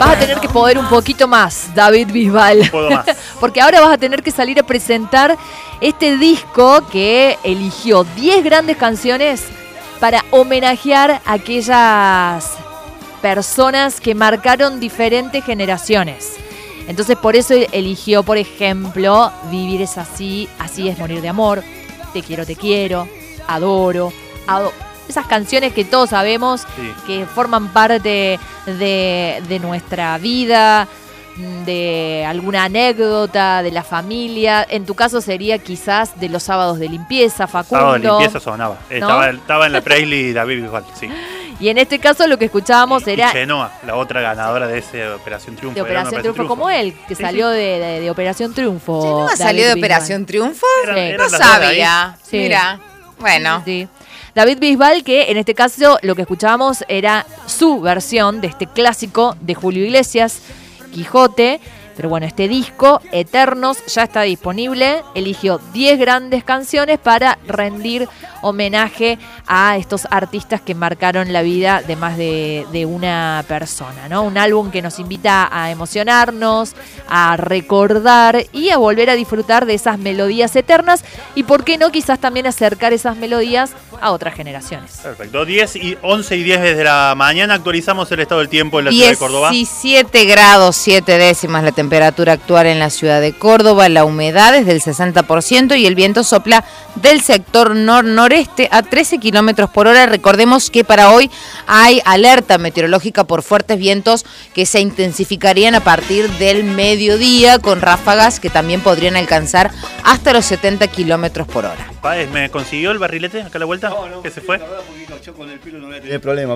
Vas a tener que poder un poquito más, David Bisbal. No puedo más. Porque ahora vas a tener que salir a presentar este disco que eligió 10 grandes canciones para homenajear a aquellas personas que marcaron diferentes generaciones. Entonces por eso eligió, por ejemplo, Vivir es así, así es morir de amor, Te quiero, Adoro. Esas canciones que todos sabemos, sí, que forman parte de nuestra vida, de alguna anécdota, de la familia. En tu caso sería quizás de los sábados de limpieza, Facundo. Sábado de limpieza sonaba. ¿No? Estaba en la playlist David Bisbal, sí. Y en este caso lo que escuchábamos era... Y Chenoa, la otra ganadora de ese Operación Triunfo. De Operación Triunfo, como él, que sí, salió de Operación Triunfo. ¿Chenoa salió de Operación Triunfo? Sí. No sabía. Sí. Mira, bueno. Sí. David Bisbal, que en este caso lo que escuchábamos era su versión de este clásico de Julio Iglesias, Quijote. Pero bueno, este disco, Eternos, ya está disponible. Eligió 10 grandes canciones para rendir homenaje a estos artistas que marcaron la vida de más de una persona, ¿no? Un álbum que nos invita a emocionarnos, a recordar y a volver a disfrutar de esas melodías eternas. Y por qué no, quizás también acercar esas melodías a otras generaciones. Perfecto. 11 y 10 desde la mañana. Actualizamos el estado del tiempo en la ciudad de Córdoba. 17 grados 7 décimas la temperatura actual en la ciudad de Córdoba. La humedad es del 60% y el viento sopla del sector nor-noreste a 13 kilómetros por hora. Recordemos que para hoy hay alerta meteorológica por fuertes vientos que se intensificarían a partir del mediodía, con ráfagas que también podrían alcanzar hasta los 70 kilómetros por hora. Páez, ¿me consiguió el barrilete acá a la vuelta? No, ¿Qué se fue? La verdad, porque yo con el pelo no voy a tener problema.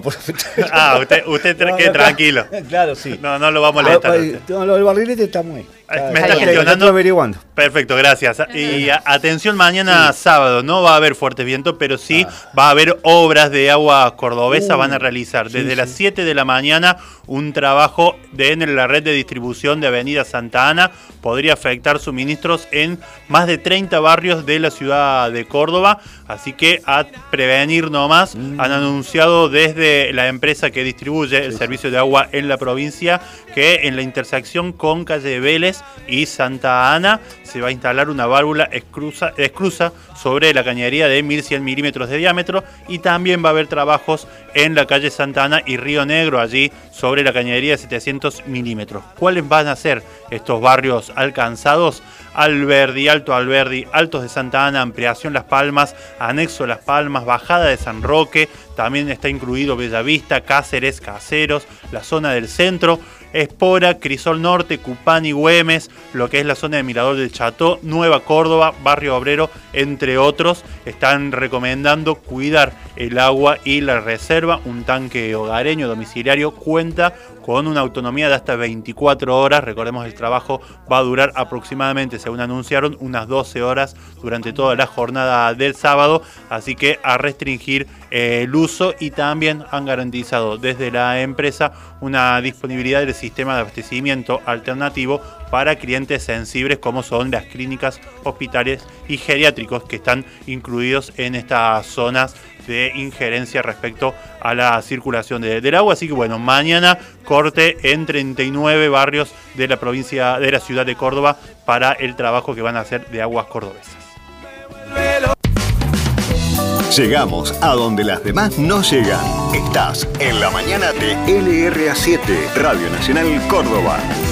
Usted quede tranquilo. Claro, sí. No lo va a molestar. El barrilete está muy... Me está gestionando. Averiguando. Perfecto, gracias. Y atención, mañana sábado no va a haber fuerte viento, pero sí va a haber obras de Aguas Cordobesas. Van a realizar desde las 7 de la mañana un trabajo en la red de distribución de Avenida Santa Ana. Podría afectar suministros en más de 30 barrios de la ciudad de Córdoba. Así que a prevenir nomás, han anunciado desde la empresa que distribuye el servicio de agua en la provincia que en la intersección con calle Vélez y Santa Ana se va a instalar una válvula escruza sobre la cañería de 1100 milímetros de diámetro, y también va a haber trabajos en la calle Santa Ana y Río Negro, allí sobre la cañería de 700 milímetros. ¿Cuáles van a ser estos barrios alcanzados? Alberdi, Alto Alberdi, Altos de Santa Ana, Ampliación Las Palmas, Anexo Las Palmas, Bajada de San Roque, también está incluido Bellavista, Cáceres, Caseros, la zona del centro, Espora, Crisol Norte, Cupán y Güemes, lo que es la zona de Mirador del Cható, Nueva Córdoba, Barrio Obrero, entre otros. Están recomendando cuidar el agua y la reserva. Un tanque hogareño domiciliario cuenta con una autonomía de hasta 24 horas. Recordemos, el trabajo va a durar aproximadamente, según anunciaron, unas 12 horas durante toda la jornada del sábado. Así que a restringir el uso, y también han garantizado desde la empresa una disponibilidad del sistema de abastecimiento alternativo para clientes sensibles como son las clínicas, hospitales y geriátricos, que están incluidos en estas zonas de injerencia respecto a la circulación del agua. Así que bueno, mañana corte en 39 barrios de la provincia, de la ciudad de Córdoba, para el trabajo que van a hacer de Aguas Cordobesas. Llegamos a donde las demás no llegan. Estás en la mañana de LRA7, Radio Nacional Córdoba.